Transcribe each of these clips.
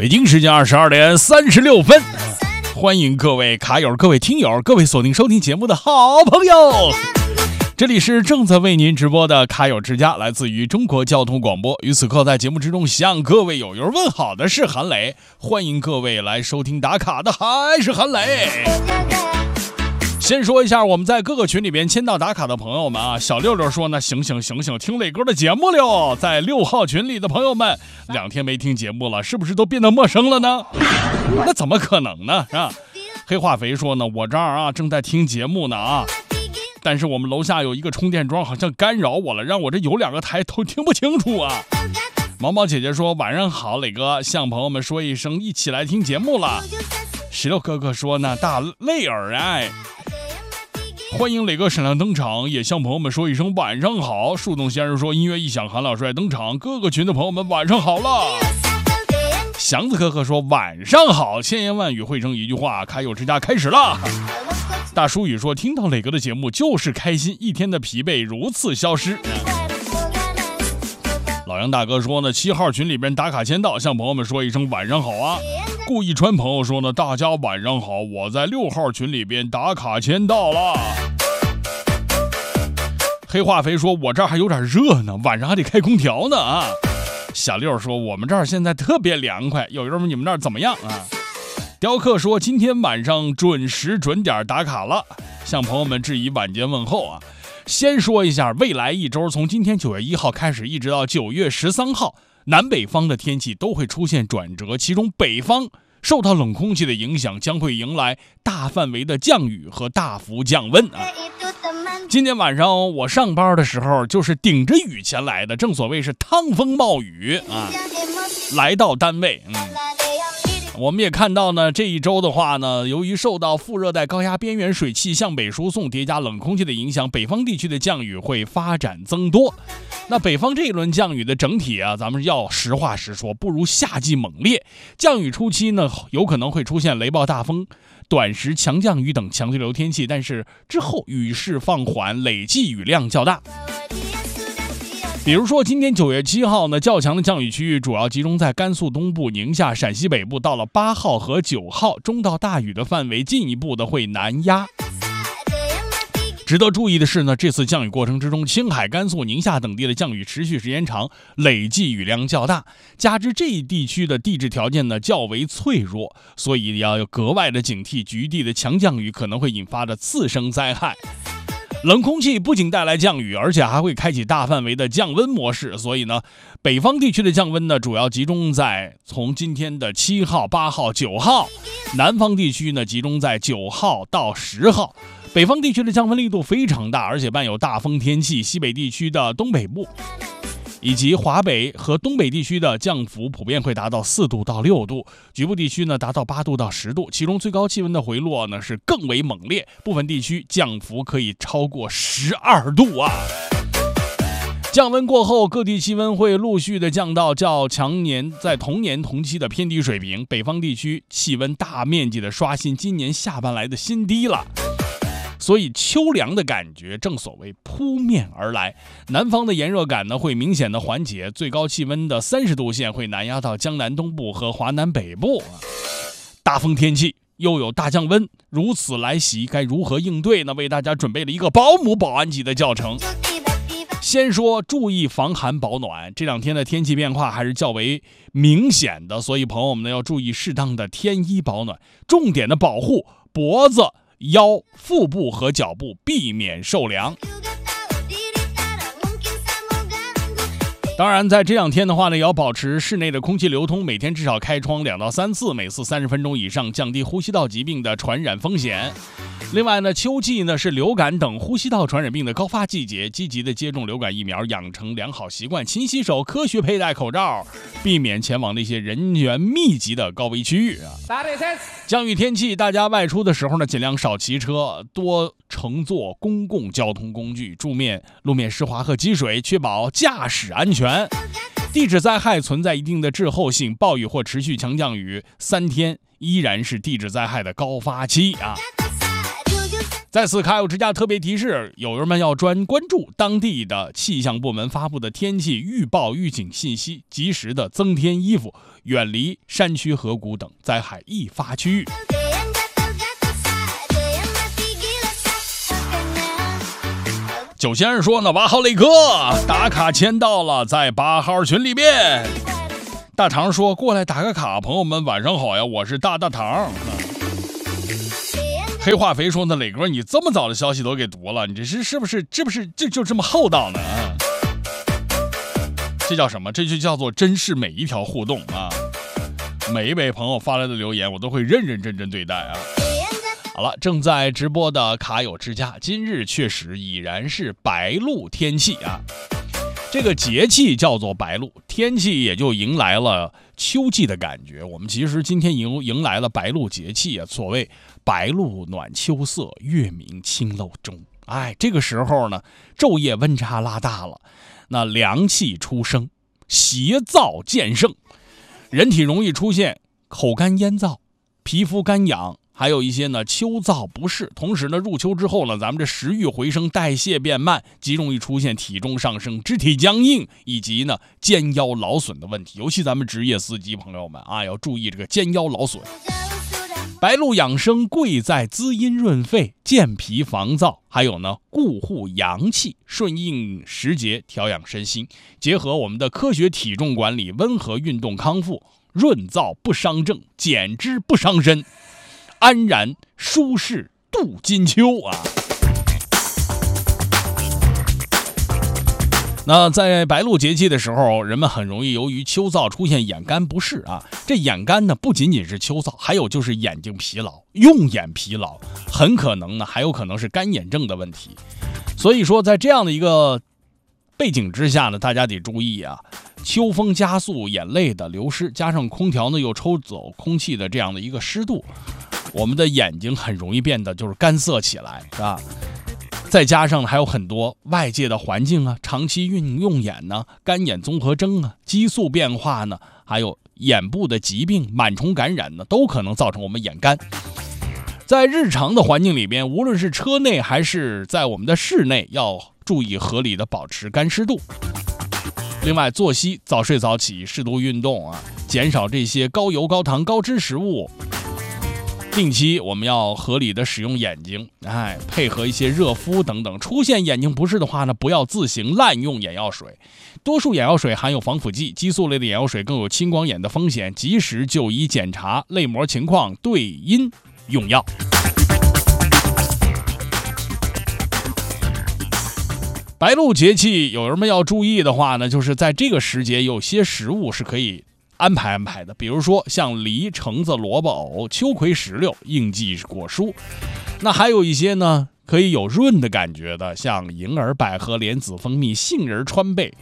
北京时间22:36，欢迎各位卡友、各位听友、各位锁定收听节目的好朋友。这里是正在为您直播的卡友之家，来自于中国交通广播。于此刻在节目之中向各位友友问好的是韩磊，欢迎各位来收听打卡的还是韩磊。先说一下我们在各个群里边签到打卡的朋友们啊，小六六说呢，醒醒醒醒，听磊哥的节目了。在6号群里的朋友们，2天没听节目了，是不是都变得陌生了呢？那怎么可能呢？啊，黑化肥说呢，我这儿啊正在听节目呢啊，但是我们楼下有一个充电桩好像干扰我了，让我这有2个台都听不清楚啊。毛毛姐姐说晚上好，磊哥向朋友们说一声一起来听节目了。石榴哥哥说呢，大泪儿哎。欢迎磊哥闪亮登场，也向朋友们说一声晚上好。树洞先生说音乐一响，韩老帅登场，各个群的朋友们晚上好了。祥子哥哥说晚上好，千言万语汇成一句话，开友之家开始了。大叔语说听到磊哥的节目就是开心，一天的疲惫如此消失。老杨大哥说呢，7号群里边打卡签到，向朋友们说一声晚上好啊。顾一川朋友说呢，大家晚上好，我在6号群里边打卡签到了。黑化肥说我这儿还有点热呢，晚上还得开空调呢啊。小六说我们这儿现在特别凉快，友友们你们那儿怎么样啊？雕刻说今天晚上准时准点打卡了，向朋友们致以晚间问候啊。先说一下未来一周，从今天9月1号开始一直到9月13号，南北方的天气都会出现转折，其中北方受到冷空气的影响，将会迎来大范围的降雨和大幅降温啊。今天晚上我上班的时候就是顶着雨前来的，正所谓是趟风冒雨啊。来到单位，我们也看到呢，这一周的话呢，由于受到副热带高压边缘水汽向北输送叠加冷空气的影响，北方地区的降雨会发展增多。那北方这一轮降雨的整体啊，咱们要实话实说，不如夏季猛烈。降雨初期呢，有可能会出现雷暴大风、短时强降雨等强对流天气，但是之后雨势放缓，累计雨量较大。比如说今天9月7号呢，较强的降雨区域主要集中在甘肃东部、宁夏、陕西北部，到了8号和9号，中到大雨的范围进一步的会南压。值得注意的是呢，这次降雨过程之中，青海、甘肃、宁夏等地的降雨持续时间长，累计雨量较大，加之这一地区的地质条件呢较为脆弱，所以要格外的警惕局地的强降雨可能会引发的次生灾害。冷空气不仅带来降雨，而且还会开启大范围的降温模式，所以呢，北方地区的降温呢，主要集中在从今天的7号、8号、9号，南方地区呢，集中在9号到10号。北方地区的降温力度非常大，而且伴有大风天气，西北地区的东北部以及华北和东北地区的降幅普遍会达到4度到6度，局部地区呢达到8度到10度，其中最高气温的回落呢是更为猛烈，部分地区降幅可以超过12度啊。降温过后，各地气温会陆续的降到较在同年同期的偏低水平，北方地区气温大面积的刷新今年下半来的新低了。所以秋凉的感觉正所谓扑面而来，南方的炎热感呢会明显的缓解，最高气温的30度线会南压到江南东部和华南北部。大风天气又有大降温，如此来袭，该如何应对呢？为大家准备了一个保姆保安级的教程。先说注意防寒保暖，这2天的天气变化还是较为明显的，所以朋友们呢要注意适当的添衣保暖，重点的保护脖子、腰、腹部和脚部，避免受凉。当然在这2天的话呢，也要保持室内的空气流通，每天至少开窗2到3次，每次30分钟以上，降低呼吸道疾病的传染风险。另外呢，秋季呢是流感等呼吸道传染病的高发季节，积极的接种流感疫苗，养成良好习惯，勤洗手，科学佩戴口罩，避免前往那些人员密集的高危区域啊。降雨天气，大家外出的时候呢，尽量少骑车，多乘坐公共交通工具，路面湿滑和积水，确保驾驶安全。地质灾害存在一定的滞后性，暴雨或持续强降雨3天依然是地质灾害的高发期啊。 在此，卡友之家特别提示，友友们要关注当地的气象部门发布的天气预报预警信息，及时的增添衣服，远离山区河谷等灾害易发区域。九先生说呢，哇好磊哥，打卡签到了，在8号群里面。大唐说过来打个卡，朋友们晚上好呀，我是大唐。黑化肥说呢，磊哥你这么早的消息都给读了，你这是不是就这么厚道呢？这叫什么？这就叫做珍视每一条互动啊！每一位朋友发来的留言，我都会认认真真对待啊！好了，正在直播的卡友之家，今日确实已然是白露天气啊！这个节气叫做白露，天气也就迎来了秋季的感觉。我们其实今天迎来了白露节气啊，所谓白露暖秋色，月明清漏中。这个时候呢，昼夜温差拉大了，那凉气出生，邪燥渐盛，人体容易出现口干咽燥、皮肤干痒，还有一些呢秋燥不适。同时呢，入秋之后呢，咱们这食欲回升，代谢变慢，极容易出现体重上升、肢体僵硬以及呢肩腰劳损的问题。尤其咱们职业司机朋友们要注意这个肩腰劳损。白露养生贵在滋阴润肺、健脾防燥，还有呢固护阳气、顺应时节、调养身心。结合我们的科学体重管理、温和运动康复，润燥不伤正，减脂不伤身，安然舒适度金秋啊！那在白露节气的时候，人们很容易由于秋燥出现眼干不适啊。这眼干呢，不仅仅是秋燥，还有就是眼睛疲劳、用眼疲劳，很可能呢还有可能是干眼症的问题。所以说，在这样的一个背景之下呢，大家得注意啊，秋风加速眼泪的流失，加上空调呢又抽走空气的这样的一个湿度，我们的眼睛很容易变得就是干涩起来，是吧？再加上还有很多外界的环境啊，长期用眼呢，干眼综合征啊，激素变化呢，还有眼部的疾病、螨虫感染呢，都可能造成我们眼干。在日常的环境里边，无论是车内还是在我们的室内，要注意合理的保持干湿度。另外，作息早睡早起，适度运动啊，减少这些高油、高糖、高脂食物。定期我们要合理的使用眼睛，配合一些热敷等等。出现眼睛不适的话呢，不要自行滥用眼药水。多数眼药水含有防腐剂，激素类的眼药水更有青光眼的风险，及时就医检查泪膜情况，对因用药。白露节气有人们要注意的话呢，就是在这个时节有些食物是可以安排的，比如说像梨、橙子、萝卜、藕、秋葵、石榴、应季果蔬。那还有一些呢可以有润的感觉的，像银耳、百合、莲子、蜂蜜、杏仁、川贝。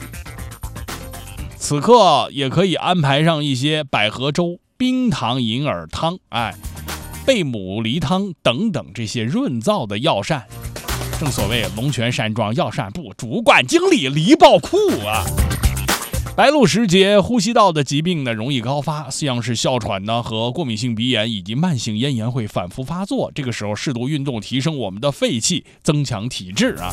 此刻也可以安排上一些百合粥、冰糖银耳汤、贝母梨汤等等这些润燥的药膳。正所谓龙泉山庄药膳部主管经理梨爆库啊！白露时节，呼吸道的疾病呢容易高发，像是哮喘呢和过敏性鼻炎以及慢性咽炎会反复发作。这个时候适度运动，提升我们的肺气，增强体质啊。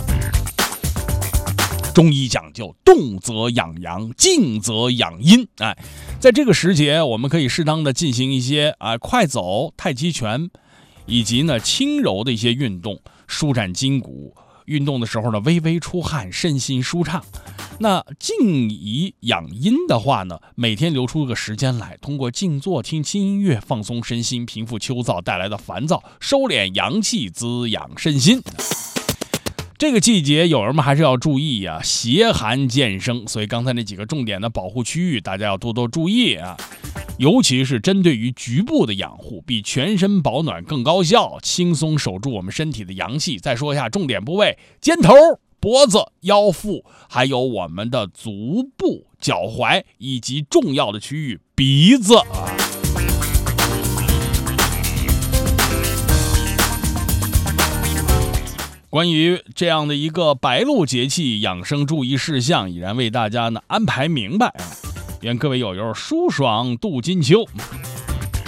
中医讲究动则养阳，静则养阴。在这个时节，我们可以适当的进行一些快走、太极拳，以及呢轻柔的一些运动，舒展筋骨。运动的时候呢，微微出汗，身心舒畅。那静怡养阴的话呢，每天留出个时间来，通过静坐、听轻音乐，放松身心，平复秋燥带来的烦躁，收敛阳气，滋养身心。这个季节友人们还是要注意啊，邪寒渐生，所以刚才那几个重点的保护区域，大家要多多注意啊。尤其是针对于局部的养护，比全身保暖更高效，轻松守住我们身体的阳气。再说一下重点部位：肩头、脖子、腰腹，还有我们的足部、脚踝，以及重要的区域鼻子啊。关于这样的一个白露节气养生注意事项，已然为大家呢安排明白啊。愿各位友友舒爽度金秋。